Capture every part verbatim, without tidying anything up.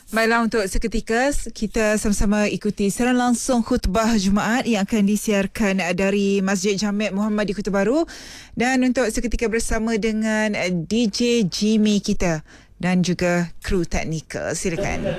Baiklah, untuk seketika kita sama-sama ikuti siaran langsung khutbah Jumaat yang akan disiarkan dari Masjid Jamek Muhammad di Kota Baru, dan untuk seketika bersama dengan D J Jimmy kita dan juga kru teknikal. Silakan.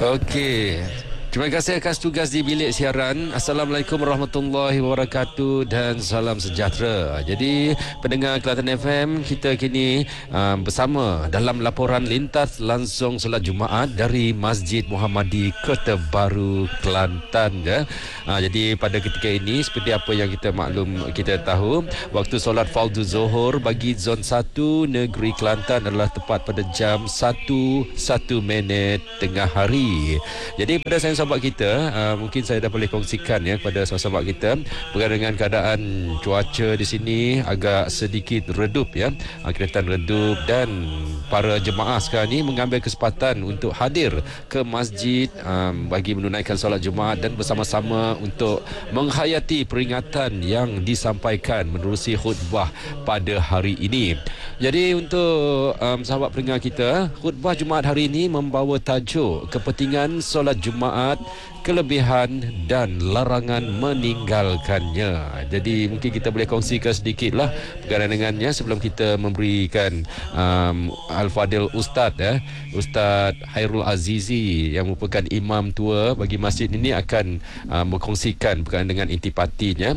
Okey. Terima kasih atas tugas di bilik siaran. Assalamualaikum warahmatullahi wabarakatuh dan salam sejahtera. Jadi pendengar Kelantan F M, kita kini uh, bersama dalam laporan lintas langsung solat Jumaat dari Masjid Muhammadi Kota Baru, Kelantan. Ya. Uh, jadi pada ketika ini seperti apa yang kita maklum, kita tahu waktu solat fardu Zuhur bagi zon satu negeri Kelantan adalah tepat pada jam satu satu minit tengah hari. Jadi pada saya sahabat kita, uh, mungkin saya dah boleh kongsikan ya kepada sahabat kita berkaitan dengan keadaan cuaca di sini agak sedikit redup ya, uh, kelihatan redup, dan para jemaah sekarang ni mengambil kesempatan untuk hadir ke masjid um, bagi menunaikan solat Jumaat dan bersama-sama untuk menghayati peringatan yang disampaikan menerusi khutbah pada hari ini. Jadi untuk um, sahabat pendengar kita, khutbah Jumaat hari ini membawa tajuk kepentingan solat Jumaat, kelebihan dan larangan meninggalkannya. Jadi mungkin kita boleh kongsikan sedikit lah berkaitan dengannya sebelum kita memberikan um, Al-Fadil Ustaz ya, Ustaz Khairul Azizi yang merupakan imam tua bagi masjid ini akan um, berkongsikan berkaitan dengan intipatinya.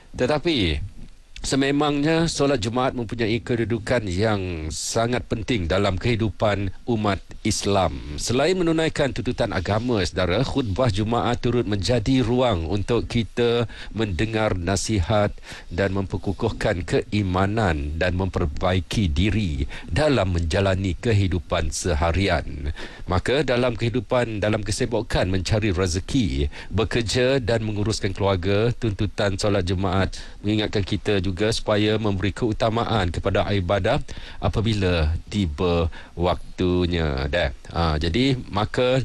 Tetapi sememangnya solat Jumaat mempunyai kedudukan yang sangat penting dalam kehidupan umat Islam. Selain menunaikan tuntutan agama, saudara, khutbah Jumaat turut menjadi ruang untuk kita mendengar nasihat dan memperkukuhkan keimanan dan memperbaiki diri dalam menjalani kehidupan seharian. Maka dalam kehidupan, dalam kesibukan mencari rezeki, bekerja dan menguruskan keluarga, tuntutan solat Jumaat mengingatkan kita juga juga supaya memberi keutamaan kepada ibadah apabila tiba waktunya. Dah. Ha, jadi maka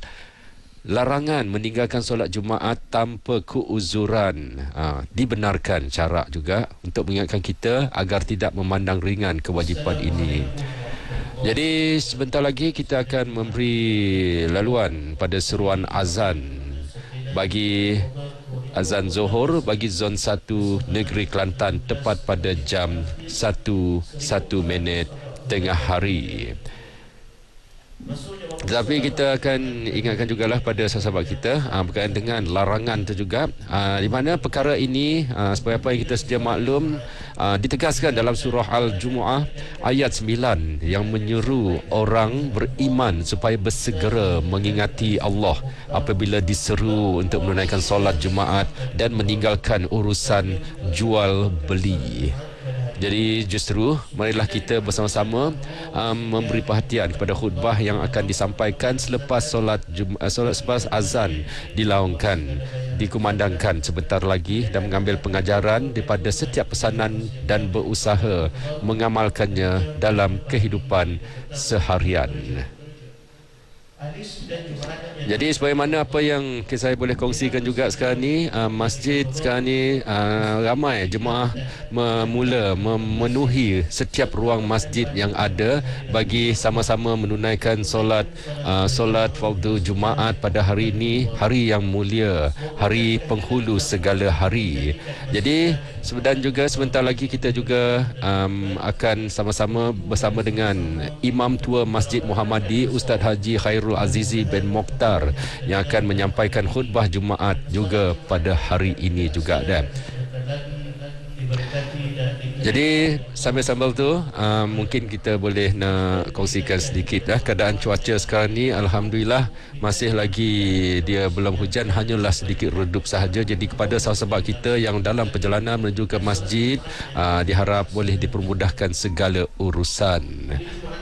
larangan meninggalkan solat Jumaat tanpa keuzuran ha, dibenarkan syarak juga untuk mengingatkan kita agar tidak memandang ringan kewajipan ini. Jadi sebentar lagi kita akan memberi laluan pada seruan azan bagi azan Zuhur bagi zon satu negeri Kelantan tepat pada jam satu satu minit tengah hari. Tetapi kita akan ingatkan jugalah pada sahabat kita aa, berkaitan dengan larangan itu juga, aa, di mana perkara ini aa, seperti apa yang kita sedia maklum aa, ditegaskan dalam surah Al-Jumu'ah ayat sembilan yang menyeru orang beriman supaya bersegera mengingati Allah apabila diseru untuk menunaikan solat Jumaat dan meninggalkan urusan jual beli. Jadi justru marilah kita bersama-sama um, memberi perhatian kepada khutbah yang akan disampaikan selepas solat Jum- solat selepas azan dilaungkan, dikumandangkan sebentar lagi, dan mengambil pengajaran daripada setiap pesanan dan berusaha mengamalkannya dalam kehidupan seharian. Jadi sebagaimana apa yang saya boleh kongsikan juga sekarang ni, uh, masjid sekarang ni uh, ramai jemaah memula memenuhi setiap ruang masjid yang ada bagi sama-sama menunaikan solat uh, solat fardu Jumaat pada hari ini, hari yang mulia, hari penghulu segala hari. Jadi dan juga sebentar lagi kita juga um, akan sama-sama bersama dengan Imam Tua Masjid Muhammadi Ustaz Haji Khairul Azizi bin Mokhtar yang akan menyampaikan khutbah Jumaat juga pada hari ini juga. Dan jadi sambil-sambil tu uh, mungkin kita boleh nak kongsikan sedikit lah keadaan cuaca sekarang ni. Alhamdulillah masih lagi dia belum hujan, hanyalah sedikit redup sahaja. Jadi kepada sahabat kita yang dalam perjalanan menuju ke masjid, uh, diharap boleh dipermudahkan segala urusan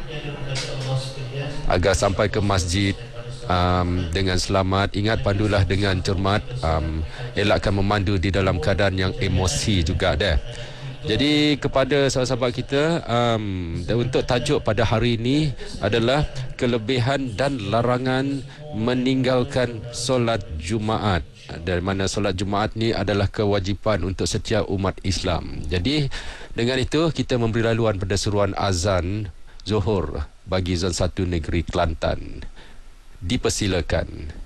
agar sampai ke masjid um, dengan selamat. Ingat, pandulah dengan cermat, um, elakkan memandu di dalam keadaan yang emosi juga dah. Jadi kepada sahabat-sahabat kita, um, untuk tajuk pada hari ini adalah kelebihan dan larangan meninggalkan solat Jumaat. Dari mana solat Jumaat ni adalah kewajipan untuk setiap umat Islam. Jadi dengan itu kita memberi laluan pada seruan azan Zuhur bagi zon satu negeri Kelantan. dipersilakan.